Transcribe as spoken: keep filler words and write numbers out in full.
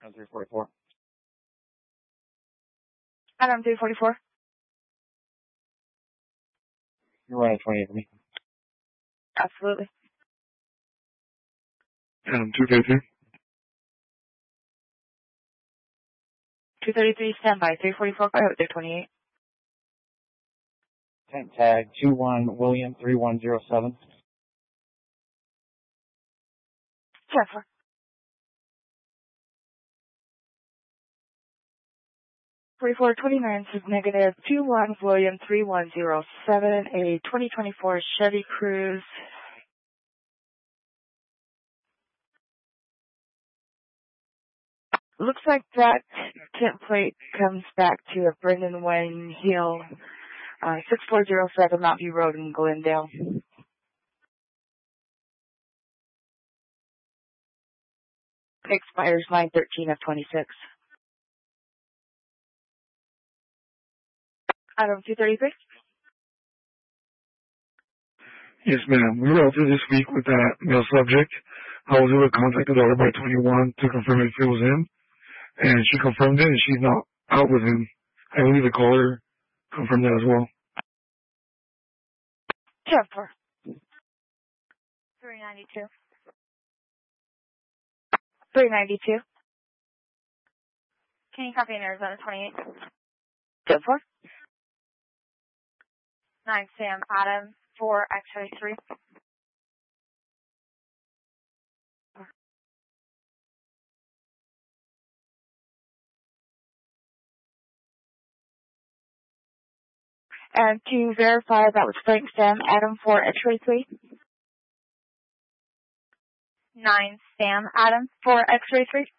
three forty-four. Adam three forty-four. You're running twenty-eight for me. Absolutely. Adam two thirty-three. two thirty-three, standby. three forty-four, go out there, twenty-eight. Tent tag two one William three one zero seven. Jennifer. forty-four twenty-nine is negative two one William three one zero seven, a twenty twenty-four Chevy Cruze. Looks like that template comes back to a Brendan Wayne Hill, uh, six four zero seven Mount View Road in Glendale. Expires nine thirteen of twenty-six. Item two thirty-three. Yes, ma'am. We were out there this week with that male subject. I was able to contact the daughter by twenty-one to confirm if it was him. And she confirmed it, and she's not out with him. I believe the caller confirmed that as well. Jennifer. three ninety-two. three ninety-two. Can you copy in Arizona twenty-eight? Jennifer. nine Sam Adam four X-ray three. And to verify, that was Frank Sam Adam four X-ray three. nine Sam Adam four X-ray three.